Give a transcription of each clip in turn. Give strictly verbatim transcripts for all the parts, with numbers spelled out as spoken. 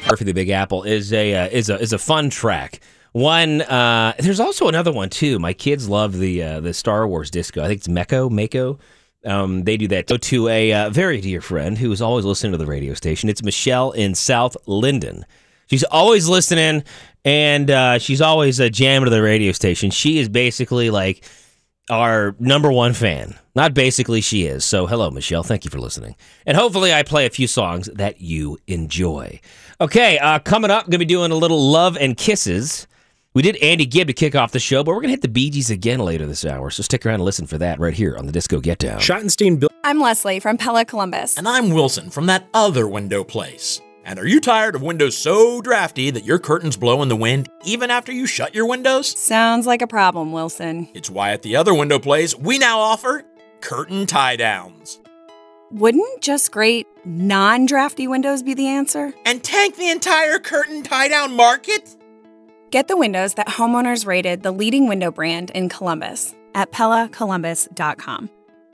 for the Big Apple is a uh, is a is a fun track. One, uh, there's also another one too. My kids love the uh, the Star Wars disco. I think it's Meko Mako. Um, they do that. Go to a uh, very dear friend who is always listening to the radio station. It's Michelle in South Linden. She's always listening, and uh, she's always uh, jamming to the radio station. She is basically like our number one fan. Not basically, she is. So hello, Michelle. Thank you for listening. And hopefully I play a few songs that you enjoy. Okay, uh, coming up, going to be doing a little Love and Kisses. We did Andy Gibb to kick off the show, but we're going to hit the Bee Gees again later this hour. So stick around and listen for that right here on the Disco Get Down. Schottenstein Bill. I'm Leslie from Pella Columbus. And I'm Wilson from that other window place. And are you tired of windows so drafty that your curtains blow in the wind even after you shut your windows? Sounds like a problem, Wilson. It's why at the other window place, we now offer curtain tie-downs. Wouldn't just great non-drafty windows be the answer? And tank the entire curtain tie-down market? Get the windows that homeowners rated the leading window brand in Columbus at Pella Columbus dot com.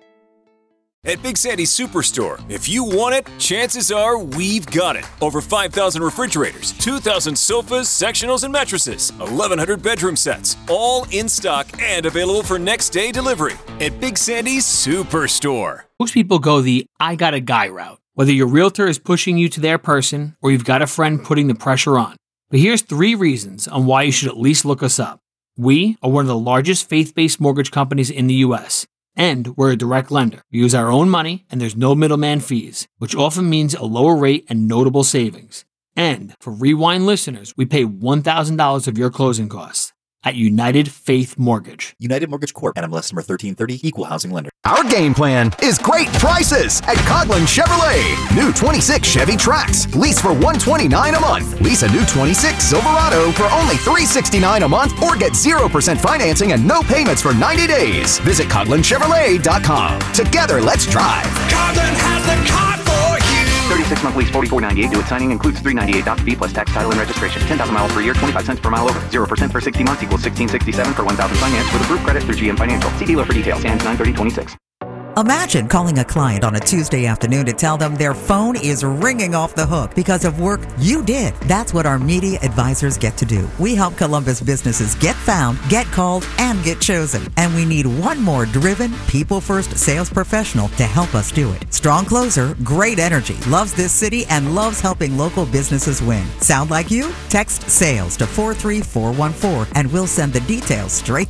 At Big Sandy's Superstore, if you want it, chances are we've got it. Over five thousand refrigerators, two thousand sofas, sectionals, and mattresses, eleven hundred bedroom sets, all in stock and available for next day delivery. At Big Sandy's Superstore. Most people go the I got a guy route, whether your realtor is pushing you to their person or you've got a friend putting the pressure on. But here's three reasons on why you should at least look us up. We are one of the largest faith-based mortgage companies in the U S, and we're a direct lender. We use our own money, and there's no middleman fees, which often means a lower rate and notable savings. And for Rewind listeners, we pay one thousand dollars of your closing costs at United Faith Mortgage. United Mortgage Corp. N M L S number thirteen thirty, Equal Housing Lender. Our game plan is great prices at Coghlan Chevrolet. New twenty-six Chevy Trax. Lease for one hundred twenty-nine dollars a month. Lease a new twenty-six Silverado for only three hundred sixty-nine dollars a month or get zero percent financing and no payments for ninety days. Visit Coghlan Chevrolet dot com. Together, let's drive. Coghlan has the car for you. thirty-six month lease, forty-four ninety-eight. Due at signing includes three hundred ninety-eight dollars fee plus tax, title, and registration. ten thousand miles per year, twenty-five cents per mile over. zero percent for sixty months equals sixteen sixty-seven for one thousand finance with approved credit through G M Financial. See dealer for details. Ends nine thirty twenty-six. Imagine calling a client on a Tuesday afternoon to tell them their phone is ringing off the hook because of work you did. That's what our media advisors get to do. We help Columbus businesses get found, get called, and get chosen. And we need one more driven, people-first sales professional to help us do it. Strong closer, great energy, loves this city, and loves helping local businesses win. Sound like you? Text SALES to four three four one four and we'll send the details straight